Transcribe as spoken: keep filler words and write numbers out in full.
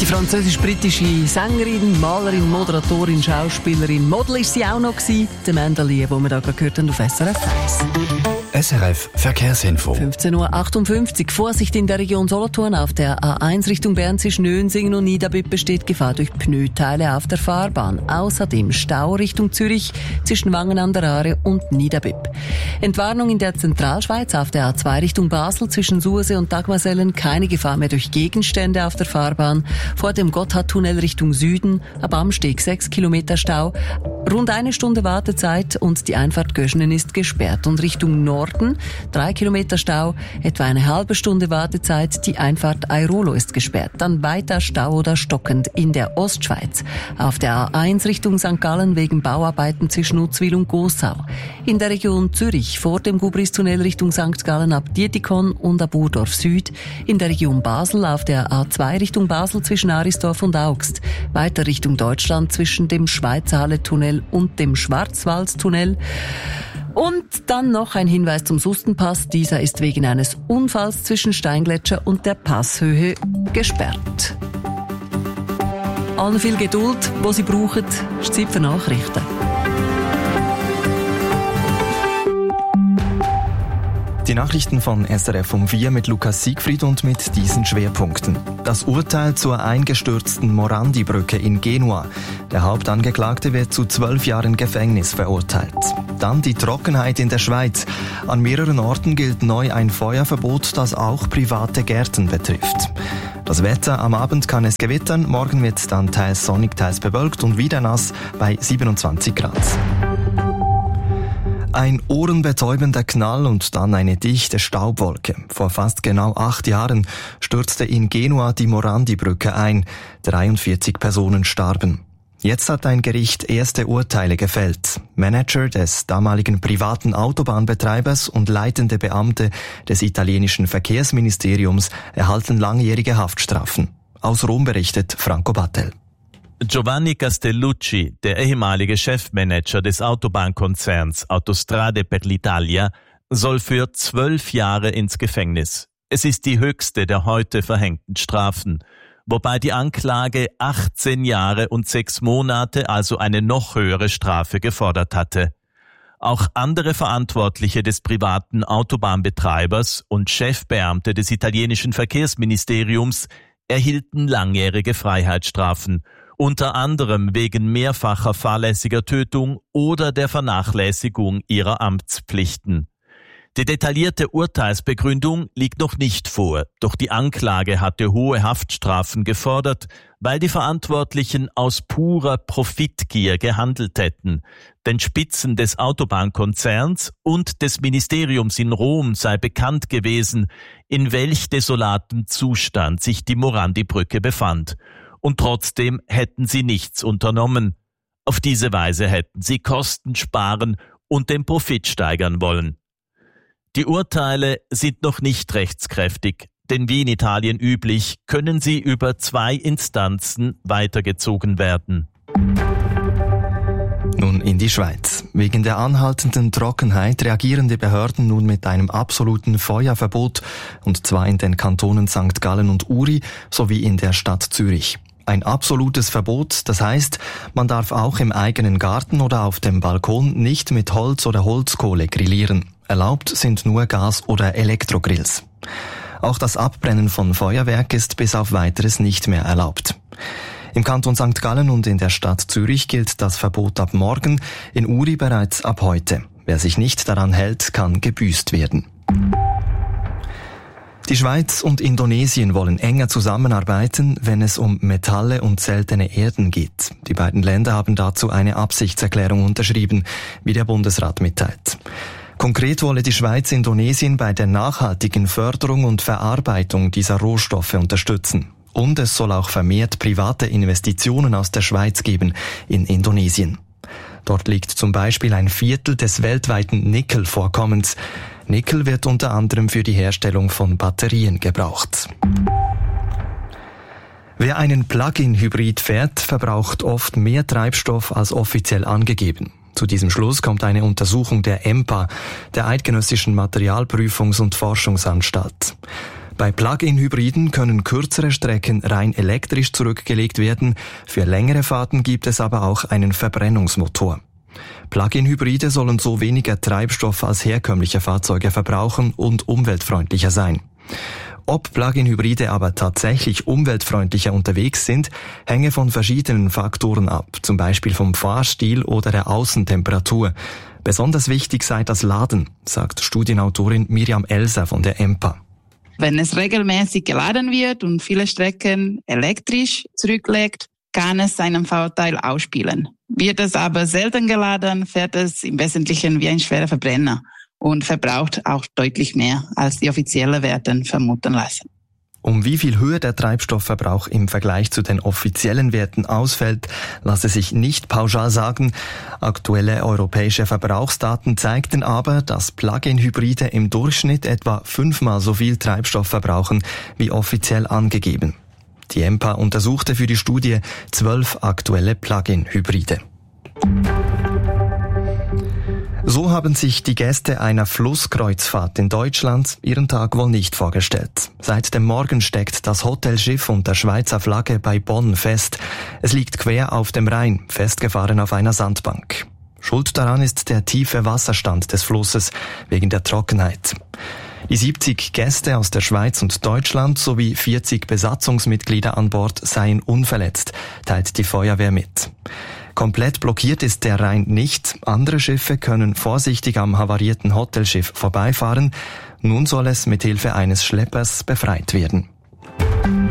Die französisch-britische Sängerin, Malerin, Moderatorin, Schauspielerin, Model ist sie auch noch gewesen. Die Mandalay, die wir da gerade gehört haben auf S R F eins. S R F Verkehrsinfo. fünfzehn Uhr achtundfünfzig. Vorsicht in der Region Solothurn. Auf der A eins Richtung Bern zwischen Nönsingen und Niederbipp besteht Gefahr durch Pneuteile auf der Fahrbahn. Außerdem Stau Richtung Zürich zwischen Wangen an der Aare und Niederbipp. Entwarnung in der Zentralschweiz auf der A zwei Richtung Basel zwischen Sursee und Dagmarsellen. Keine Gefahr mehr durch Gegenstände auf der Fahrbahn. Vor dem Gotthardtunnel Richtung Süden. Ab Amsteg sechs Kilometer Stau. Rund eine Stunde Wartezeit und die Einfahrt Göschenen ist gesperrt. Und Richtung Norden drei Kilometer Stau, etwa eine halbe Stunde Wartezeit. Die Einfahrt Airolo ist gesperrt. Dann weiter Stau oder stockend in der Ostschweiz. Auf der A eins Richtung Sankt Gallen wegen Bauarbeiten zwischen Uzwil und Gossau. In der Region Zürich vor dem Gubristunnel Richtung Sankt Gallen ab Dietikon und ab Urdorf Süd. In der Region Basel auf der A zwei Richtung Basel zwischen Arisdorf und Augst. Weiter Richtung Deutschland zwischen dem Schweizer Halle-Tunnel und dem Schwarzwaldtunnel. Und dann noch ein Hinweis zum Sustenpass. Dieser ist wegen eines Unfalls zwischen Steingletscher und der Passhöhe gesperrt. Allen viel Geduld, wo Sie brauchen. Es ist Zeit für Nachrichten. Die Nachrichten von S R F um vier mit Lukas Siegfried und mit diesen Schwerpunkten. Das Urteil zur eingestürzten Morandi-Brücke in Genua. Der Hauptangeklagte wird zu zwölf Jahren Gefängnis verurteilt. Dann die Trockenheit in der Schweiz. An mehreren Orten gilt neu ein Feuerverbot, das auch private Gärten betrifft. Das Wetter: am Abend kann es gewittern, morgen wird es dann teils sonnig, teils bewölkt und wieder nass bei siebenundzwanzig Grad. Ein ohrenbetäubender Knall und dann eine dichte Staubwolke. Vor fast genau acht Jahren stürzte in Genua die Morandi-Brücke ein. dreiundvierzig Personen starben. Jetzt hat ein Gericht erste Urteile gefällt. Manager des damaligen privaten Autobahnbetreibers und leitende Beamte des italienischen Verkehrsministeriums erhalten langjährige Haftstrafen. Aus Rom berichtet Franco Battel. Giovanni Castellucci, der ehemalige Chefmanager des Autobahnkonzerns Autostrade per l'Italia, soll für zwölf Jahre ins Gefängnis. Es ist die höchste der heute verhängten Strafen, wobei die Anklage achtzehn Jahre und sechs Monate, also eine noch höhere Strafe, gefordert hatte. Auch andere Verantwortliche des privaten Autobahnbetreibers und Chefbeamte des italienischen Verkehrsministeriums erhielten langjährige Freiheitsstrafen, unter anderem wegen mehrfacher fahrlässiger Tötung oder der Vernachlässigung ihrer Amtspflichten. Die detaillierte Urteilsbegründung liegt noch nicht vor, doch die Anklage hatte hohe Haftstrafen gefordert, weil die Verantwortlichen aus purer Profitgier gehandelt hätten. Den Spitzen des Autobahnkonzerns und des Ministeriums in Rom sei bekannt gewesen, in welch desolatem Zustand sich die Morandi-Brücke befand. Und trotzdem hätten sie nichts unternommen. Auf diese Weise hätten sie Kosten sparen und den Profit steigern wollen. Die Urteile sind noch nicht rechtskräftig, denn wie in Italien üblich, können sie über zwei Instanzen weitergezogen werden. Nun in die Schweiz. Wegen der anhaltenden Trockenheit reagieren die Behörden nun mit einem absoluten Feuerverbot, und zwar in den Kantonen Sankt Gallen und Uri sowie in der Stadt Zürich. Ein absolutes Verbot, das heißt, man darf auch im eigenen Garten oder auf dem Balkon nicht mit Holz oder Holzkohle grillieren. Erlaubt sind nur Gas- oder Elektrogrills. Auch das Abbrennen von Feuerwerk ist bis auf Weiteres nicht mehr erlaubt. Im Kanton Sankt Gallen und in der Stadt Zürich gilt das Verbot ab morgen, in Uri bereits ab heute. Wer sich nicht daran hält, kann gebüßt werden. Die Schweiz und Indonesien wollen enger zusammenarbeiten, wenn es um Metalle und seltene Erden geht. Die beiden Länder haben dazu eine Absichtserklärung unterschrieben, wie der Bundesrat mitteilt. Konkret wolle die Schweiz Indonesien bei der nachhaltigen Förderung und Verarbeitung dieser Rohstoffe unterstützen. Und es soll auch vermehrt private Investitionen aus der Schweiz geben in Indonesien. Dort liegt zum Beispiel ein Viertel des weltweiten Nickelvorkommens. Nickel wird unter anderem für die Herstellung von Batterien gebraucht. Wer einen Plug-in-Hybrid fährt, verbraucht oft mehr Treibstoff als offiziell angegeben. Zu diesem Schluss kommt eine Untersuchung der E M P A, der Eidgenössischen Materialprüfungs- und Forschungsanstalt. Bei Plug-in-Hybriden können kürzere Strecken rein elektrisch zurückgelegt werden. Für längere Fahrten gibt es aber auch einen Verbrennungsmotor. Plug-in-Hybride sollen so weniger Treibstoff als herkömmliche Fahrzeuge verbrauchen und umweltfreundlicher sein. Ob Plug-in-Hybride aber tatsächlich umweltfreundlicher unterwegs sind, hänge von verschiedenen Faktoren ab, zum Beispiel vom Fahrstil oder der Außentemperatur. Besonders wichtig sei das Laden, sagt Studienautorin Miriam Elser von der E M P A. Wenn es regelmäßig geladen wird und viele Strecken elektrisch zurücklegt, kann es seinen Vorteil ausspielen. Wird es aber selten geladen, fährt es im Wesentlichen wie ein schwerer Verbrenner und verbraucht auch deutlich mehr, als die offiziellen Werte vermuten lassen. Um wie viel höher der Treibstoffverbrauch im Vergleich zu den offiziellen Werten ausfällt, lasse sich nicht pauschal sagen. Aktuelle europäische Verbrauchsdaten zeigten aber, dass Plug-in-Hybride im Durchschnitt etwa fünfmal so viel Treibstoff verbrauchen wie offiziell angegeben. Die E M P A untersuchte für die Studie zwölf aktuelle Plug-in-Hybride. So haben sich die Gäste einer Flusskreuzfahrt in Deutschland ihren Tag wohl nicht vorgestellt. Seit dem Morgen steckt das Hotelschiff unter Schweizer Flagge bei Bonn fest. Es liegt quer auf dem Rhein, festgefahren auf einer Sandbank. Schuld daran ist der tiefe Wasserstand des Flusses wegen der Trockenheit. Die siebzig Gäste aus der Schweiz und Deutschland sowie vierzig Besatzungsmitglieder an Bord seien unverletzt, teilt die Feuerwehr mit. Komplett blockiert ist der Rhein nicht. Andere Schiffe können vorsichtig am havarierten Hotelschiff vorbeifahren. Nun soll es mit Hilfe eines Schleppers befreit werden.